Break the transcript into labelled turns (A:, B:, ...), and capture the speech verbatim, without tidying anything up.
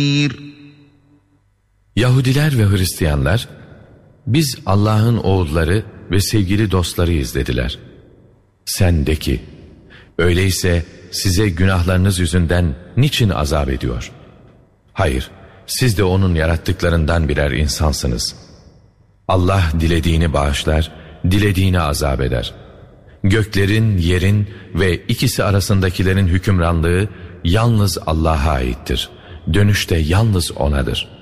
A: Yahudiler ve Hristiyanlar, biz Allah'ın oğulları ve sevgili dostlarıyız dediler. Sen de ki, öyleyse size günahlarınız yüzünden niçin azap ediyor? Hayır, siz de onun yarattıklarından birer insansınız. Allah dilediğini bağışlar, dilediğini azap eder. Göklerin, yerin ve ikisi arasındakilerin hükümranlığı yalnız Allah'a aittir. Dönüş de yalnız O'nadır.